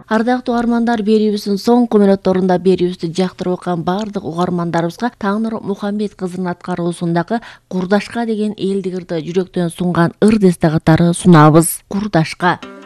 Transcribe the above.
Ардактуу угармандар, берүүбүздүн соңку мүнөттөрүндө берүүбүздү жактырып окуган бардык угармандарыбызга Таңнур Мухаммед кызынын аткаруусундагы Курдашка деген элдик ырды жүрөктөн сунган ыр десте катары сунабыз. Курдашка.